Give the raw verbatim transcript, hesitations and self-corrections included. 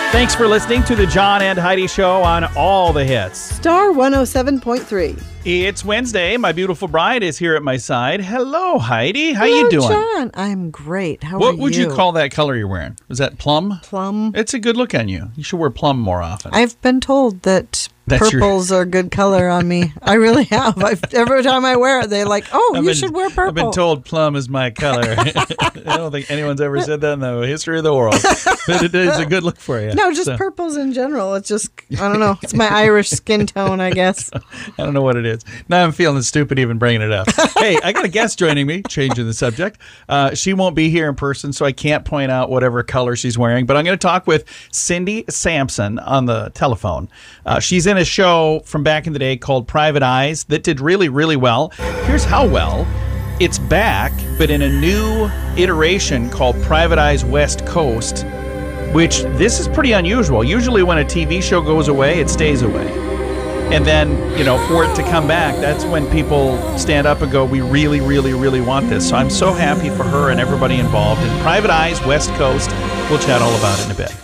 Thanks for listening to the John and Heidi Show on all the hits. Star one oh seven point three. It's Wednesday. My beautiful bride is here at my side. Hello, Heidi. How Hello, you doing? John. I'm great. How what are you? What would you call that color you're wearing? Is that plum? Plum. It's a good look on you. You should wear plum more often. I've been told that That's your- purples are a good color on me. I really have. I've, every time I wear it, they're like, oh, I've you been- should wear purple. I've been told plum is my color. I don't think anyone's ever said that in the history of the world. But it is a good look for you. No, just So, purples in general. It's just, I don't know. It's my Irish skin tone, I guess. I don't know what it is. Now I'm feeling stupid even bringing it up. Hey, I got a guest joining me, changing the subject. Uh, she won't be here in person, so I can't point out whatever color she's wearing. But I'm going to talk with Cindy Sampson on the telephone. Uh, she's in a show from back in the day called Private Eyes that did really, really well. Here's how well. It's back, but in a new iteration called Private Eyes West Coast, which this is pretty unusual. Usually when a T V show goes away, it stays away. And then, you know, for it to come back, that's when people stand up and go, we really, really, really want this. So I'm so happy for her and everybody involved. In Private Eyes West Coast, we'll chat all about it in a bit.